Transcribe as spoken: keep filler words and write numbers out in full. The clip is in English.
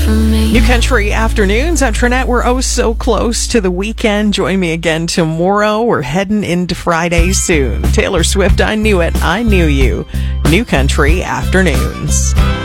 New Country Afternoons. I'm Trinette. We're oh so close to the weekend. Join me again tomorrow. We're heading into Friday soon. Taylor Swift, I Knew It, I Knew You. New Country Afternoons.